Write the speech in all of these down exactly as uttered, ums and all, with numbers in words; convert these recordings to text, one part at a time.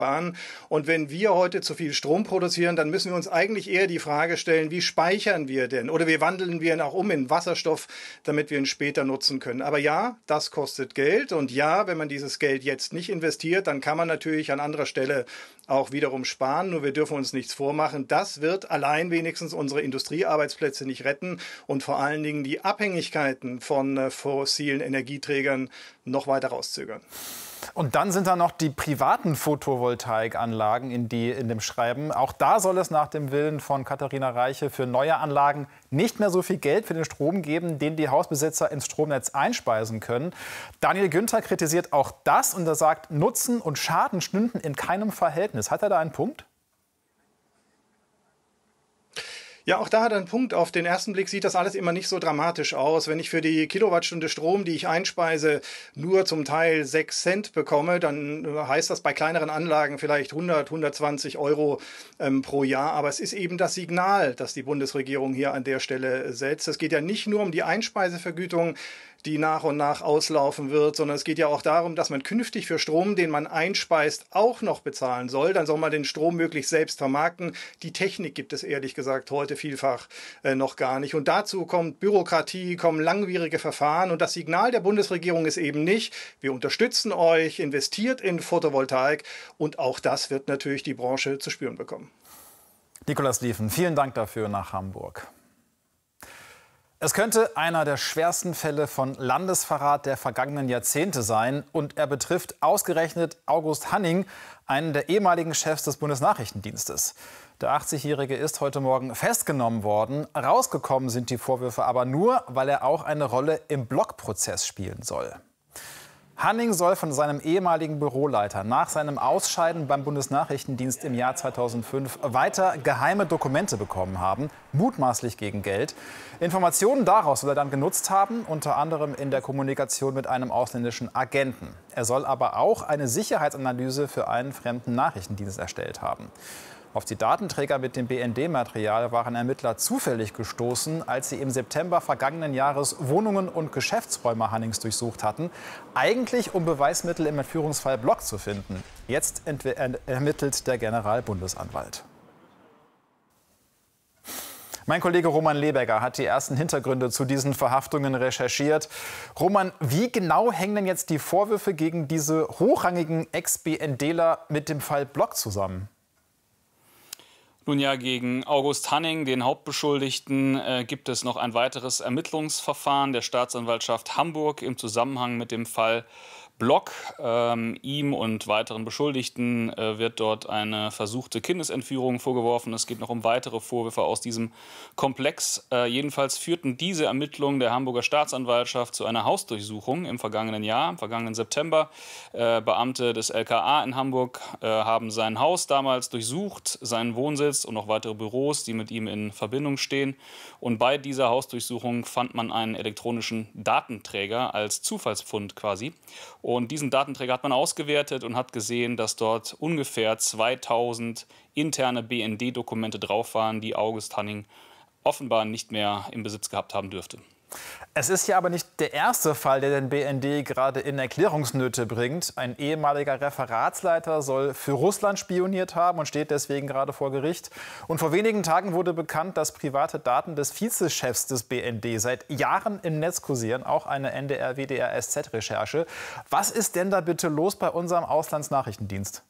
sparen. Und wenn wir heute zu viel Strom produzieren, dann müssen wir uns eigentlich eher die Frage stellen, wie speichern wir denn? Oder wie wandeln wir ihn auch um in Wasserstoff, damit wir ihn später nutzen können. Aber ja, das kostet Geld. Und ja, wenn man dieses Geld jetzt nicht investiert, dann kann man natürlich an anderer Stelle auch wiederum sparen. Nur wir dürfen uns nichts vormachen. Das wird allein wenigstens unsere Industriearbeitsplätze nicht retten und vor allen Dingen die Abhängigkeiten von äh, fossilen Energieträgern noch weiter rauszögern. Und dann sind da noch die privaten Photovoltaikanlagen in, die, in dem Schreiben. Auch da soll es nach dem Willen von Katharina Reiche für neue Anlagen nicht mehr so viel Geld für den Strom geben, den die Hausbesitzer ins Stromnetz einspeisen können. Daniel Günther kritisiert auch das und er sagt, Nutzen und Schaden stünden in keinem Verhältnis. Hat er da einen Punkt? Ja, auch da hat er einen Punkt. Auf den ersten Blick sieht das alles immer nicht so dramatisch aus. Wenn ich für die Kilowattstunde Strom, die ich einspeise, nur zum Teil sechs Cent bekomme, dann heißt das bei kleineren Anlagen vielleicht hundert, hundertzwanzig Euro ähm, pro Jahr. Aber es ist eben das Signal, das die Bundesregierung hier an der Stelle setzt. Es geht ja nicht nur um die Einspeisevergütung, die nach und nach auslaufen wird, sondern es geht ja auch darum, dass man künftig für Strom, den man einspeist, auch noch bezahlen soll. Dann soll man den Strom möglichst selbst vermarkten. Die Technik gibt es ehrlich gesagt heute vielfach äh, noch gar nicht. Und dazu kommt Bürokratie, kommen langwierige Verfahren. Und das Signal der Bundesregierung ist eben nicht, wir unterstützen euch, investiert in Photovoltaik. Und auch das wird natürlich die Branche zu spüren bekommen. Nikolaus Lieven, vielen Dank dafür nach Hamburg. Es könnte einer der schwersten Fälle von Landesverrat der vergangenen Jahrzehnte sein. Und er betrifft ausgerechnet August Hanning, einen der ehemaligen Chefs des Bundesnachrichtendienstes. Der achtzigjährige ist heute Morgen festgenommen worden. Rausgekommen sind die Vorwürfe aber nur, weil er auch eine Rolle im Blockprozess spielen soll. Hanning soll von seinem ehemaligen Büroleiter nach seinem Ausscheiden beim Bundesnachrichtendienst im Jahr zweitausendfünf weiter geheime Dokumente bekommen haben, mutmaßlich gegen Geld. Informationen daraus soll er dann genutzt haben, unter anderem in der Kommunikation mit einem ausländischen Agenten. Er soll aber auch eine Sicherheitsanalyse für einen fremden Nachrichtendienst erstellt haben. Auf die Datenträger mit dem B N D-Material waren Ermittler zufällig gestoßen, als sie im September vergangenen Jahres Wohnungen und Geschäftsräume Hannings durchsucht hatten. Eigentlich, um Beweismittel im Entführungsfall Block zu finden. Jetzt ermittelt der Generalbundesanwalt. Mein Kollege Roman Leberger hat die ersten Hintergründe zu diesen Verhaftungen recherchiert. Roman, wie genau hängen denn jetzt die Vorwürfe gegen diese hochrangigen Ex-BNDler mit dem Fall Block zusammen? Nun ja, gegen August Hanning, den Hauptbeschuldigten, äh, gibt es noch ein weiteres Ermittlungsverfahren der Staatsanwaltschaft Hamburg im Zusammenhang mit dem Fall Block. Ähm, ihm und weiteren Beschuldigten äh, wird dort eine versuchte Kindesentführung vorgeworfen. Es geht noch um weitere Vorwürfe aus diesem Komplex. Äh, jedenfalls führten diese Ermittlungen der Hamburger Staatsanwaltschaft zu einer Hausdurchsuchung im vergangenen Jahr, im vergangenen September. Äh, Beamte des L K A in Hamburg äh, haben sein Haus damals durchsucht, seinen Wohnsitz und noch weitere Büros, die mit ihm in Verbindung stehen. Und bei dieser Hausdurchsuchung fand man einen elektronischen Datenträger als Zufallsfund quasi. Und diesen Datenträger hat man ausgewertet und hat gesehen, dass dort ungefähr zweitausend interne B N D-Dokumente drauf waren, die August Hanning offenbar nicht mehr im Besitz gehabt haben dürfte. Es ist ja aber nicht der erste Fall, der den B N D gerade in Erklärungsnöte bringt. Ein ehemaliger Referatsleiter soll für Russland spioniert haben und steht deswegen gerade vor Gericht. Und vor wenigen Tagen wurde bekannt, dass private Daten des Vizechefs des B N D seit Jahren im Netz kursieren. Auch eine N D R-W D R S Z-Recherche. Was ist denn da bitte los bei unserem Auslandsnachrichtendienst?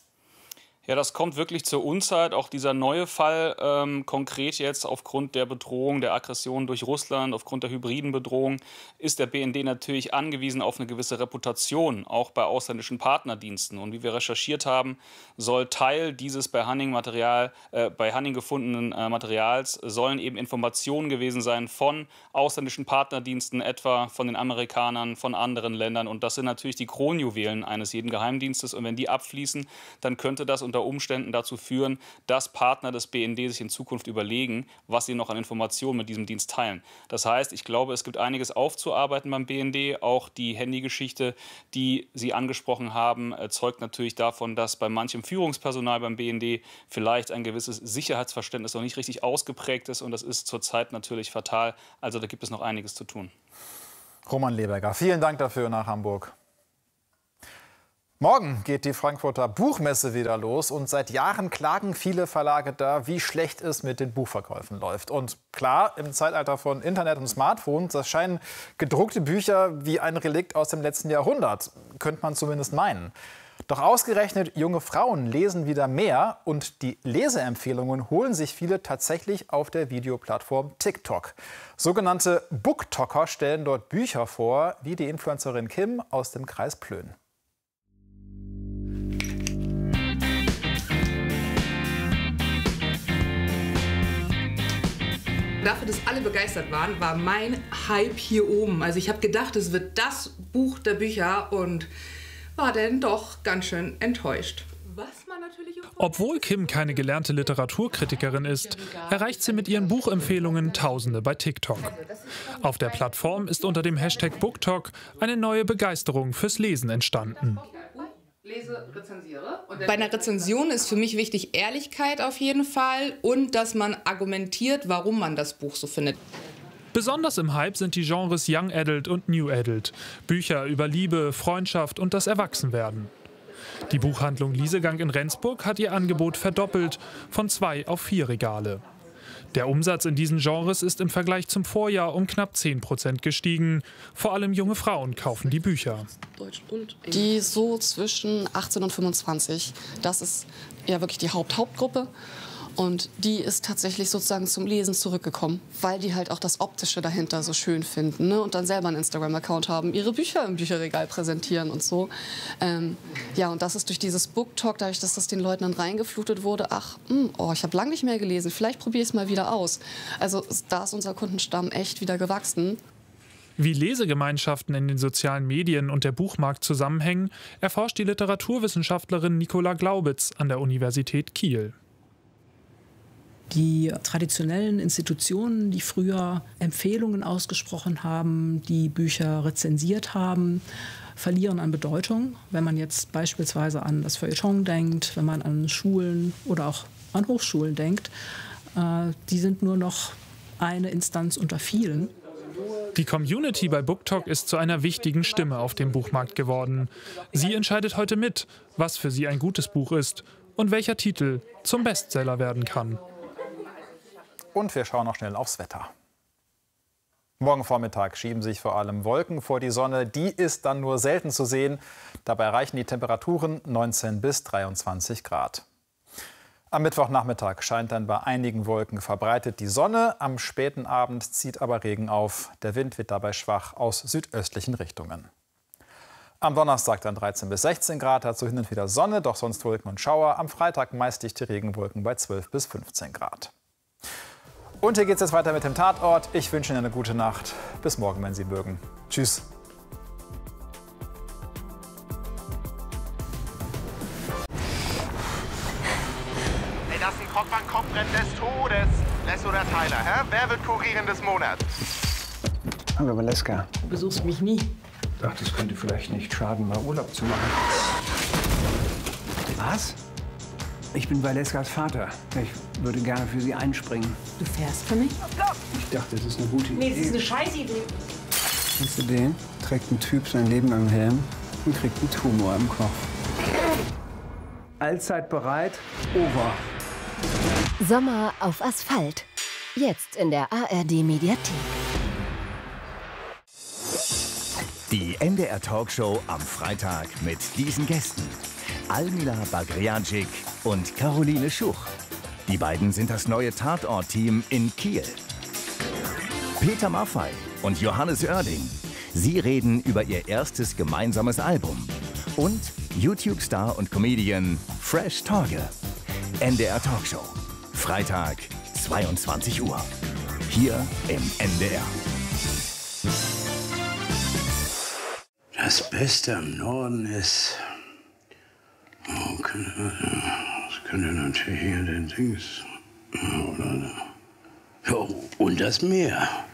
Ja, das kommt wirklich zur Unzeit. Auch dieser neue Fall ähm, konkret jetzt aufgrund der Bedrohung, der Aggression durch Russland, aufgrund der hybriden Bedrohung, ist der B N D natürlich angewiesen auf eine gewisse Reputation, auch bei ausländischen Partnerdiensten. Und wie wir recherchiert haben, soll Teil dieses bei Hanning, Material, äh, bei Hanning gefundenen äh, Materials sollen eben Informationen gewesen sein von ausländischen Partnerdiensten, etwa von den Amerikanern, von anderen Ländern. Und das sind natürlich die Kronjuwelen eines jeden Geheimdienstes. Und wenn die abfließen, dann könnte das unter Umständen dazu führen, dass Partner des B N D sich in Zukunft überlegen, was sie noch an Informationen mit diesem Dienst teilen. Das heißt, ich glaube, es gibt einiges aufzuarbeiten beim B N D. Auch die Handygeschichte, die Sie angesprochen haben, zeugt natürlich davon, dass bei manchem Führungspersonal beim B N D vielleicht ein gewisses Sicherheitsverständnis noch nicht richtig ausgeprägt ist. Und das ist zurzeit natürlich fatal. Also da gibt es noch einiges zu tun. Roman Leberger, vielen Dank dafür nach Hamburg. Morgen geht die Frankfurter Buchmesse wieder los und seit Jahren klagen viele Verlage da, wie schlecht es mit den Buchverkäufen läuft. Und klar, im Zeitalter von Internet und Smartphones, das scheinen gedruckte Bücher wie ein Relikt aus dem letzten Jahrhundert, könnte man zumindest meinen. Doch ausgerechnet junge Frauen lesen wieder mehr und die Leseempfehlungen holen sich viele tatsächlich auf der Videoplattform TikTok. Sogenannte Booktoker stellen dort Bücher vor, wie die Influencerin Kim aus dem Kreis Plön. Dafür, dass alle begeistert waren, war mein Hype hier oben. Also ich habe gedacht, es wird das Buch der Bücher und war dann doch ganz schön enttäuscht. Was man natürlich Obwohl Kim keine gelernte Literaturkritikerin ist, erreicht sie mit ihren Buchempfehlungen Tausende bei TikTok. Auf der Plattform ist unter dem Hashtag BookTok eine neue Begeisterung fürs Lesen entstanden. Bei einer Rezension ist für mich wichtig Ehrlichkeit auf jeden Fall und dass man argumentiert, warum man das Buch so findet. Besonders im Hype sind die Genres Young Adult und New Adult. Bücher über Liebe, Freundschaft und das Erwachsenwerden. Die Buchhandlung Liesegang in Rendsburg hat ihr Angebot verdoppelt, von zwei auf vier Regale. Der Umsatz in diesen Genres ist im Vergleich zum Vorjahr um knapp zehn Prozent gestiegen. Vor allem junge Frauen kaufen die Bücher. Die so zwischen achtzehn und fünfundzwanzig, das ist ja wirklich die Haupt-Hauptgruppe. Und die ist tatsächlich sozusagen zum Lesen zurückgekommen, weil die halt auch das Optische dahinter so schön finden, ne? Und dann selber einen Instagram-Account haben, ihre Bücher im Bücherregal präsentieren und so. Ähm, ja, und das ist durch dieses BookTok, dadurch, dass das den Leuten dann reingeflutet wurde, ach, mh, oh, ich habe lange nicht mehr gelesen, vielleicht probiere ich es mal wieder aus. Also da ist unser Kundenstamm echt wieder gewachsen. Wie Lesegemeinschaften in den sozialen Medien und der Buchmarkt zusammenhängen, erforscht die Literaturwissenschaftlerin Nicola Glaubitz an der Universität Kiel. Die traditionellen Institutionen, die früher Empfehlungen ausgesprochen haben, die Bücher rezensiert haben, verlieren an Bedeutung. Wenn man jetzt beispielsweise an das Feuilleton denkt, wenn man an Schulen oder auch an Hochschulen denkt, äh, die sind nur noch eine Instanz unter vielen. Die Community bei BookTok ist zu einer wichtigen Stimme auf dem Buchmarkt geworden. Sie entscheidet heute mit, was für sie ein gutes Buch ist und welcher Titel zum Bestseller werden kann. Und wir schauen noch schnell aufs Wetter. Morgen Vormittag schieben sich vor allem Wolken vor die Sonne. Die ist dann nur selten zu sehen. Dabei erreichen die Temperaturen neunzehn bis dreiundzwanzig Grad. Am Mittwochnachmittag scheint dann bei einigen Wolken verbreitet die Sonne. Am späten Abend zieht aber Regen auf. Der Wind wird dabei schwach aus südöstlichen Richtungen. Am Donnerstag dann dreizehn bis sechzehn Grad, dazu hin und wieder Sonne, doch sonst Wolken und Schauer. Am Freitag meist dichte Regenwolken bei zwölf bis fünfzehn Grad. Und hier geht es jetzt weiter mit dem Tatort. Ich wünsche Ihnen eine gute Nacht. Bis morgen, wenn Sie mögen. Tschüss. Ey, das ist ein Krockbank-Kopfrennen des Todes. Les oder Tyler, hä? Wer wird Kurierin des Monats? Hallo, Valeska. Du besuchst mich nie. Ich dachte, es könnte vielleicht nicht schaden, mal Urlaub zu machen. Was? Ich bin Valeskas Vater. Ich würde gerne für Sie einspringen. Du fährst für mich? Ich dachte, das ist eine gute Idee. Nee, das ist eine Scheißidee. Kennst du den? Trägt ein Typ sein Leben am Helm und kriegt einen Tumor im Kopf. Allzeit bereit, over. Sommer auf Asphalt. Jetzt in der A R D-Mediathek. Die N D R-Talkshow am Freitag mit diesen Gästen. Almila Bagriancic und Caroline Schuch. Die beiden sind das neue Tatort-Team in Kiel. Peter Maffay und Johannes Oerding. Sie reden über ihr erstes gemeinsames Album. Und YouTube-Star und Comedian Fresh Torge. N D R-Talkshow. Freitag, zweiundzwanzig Uhr. Hier im N D R. Das Beste am Norden ist... Oh, das könnte natürlich hier den Dings... Oder... Ja, und das Meer.